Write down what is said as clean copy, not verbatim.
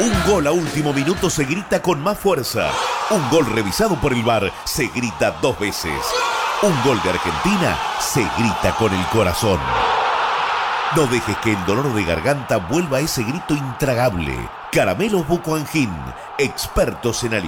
Un gol a último minuto se grita con más fuerza. Un gol revisado por el VAR se grita 2 veces. Un gol de Argentina se grita con el corazón. No dejes que el dolor de garganta vuelva a ese grito intragable. Caramelos Buco Angin, expertos en